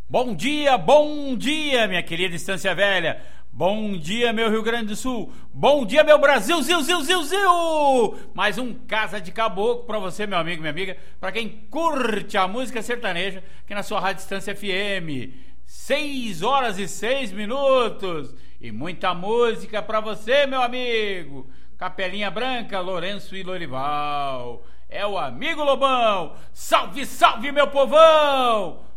Bom dia, minha querida Estância Velha. Bom dia, meu Rio Grande do Sul. Bom dia, meu Brasil, Zil. Mais um Casa de Caboclo pra você, meu amigo, minha amiga. Pra quem curte a música sertaneja, aqui na sua Rádio Estância FM. 6h06. E muita música pra você, meu amigo. Capelinha Branca, Lourenço e Lorival. É o amigo Lobão. Salve, salve, meu povão.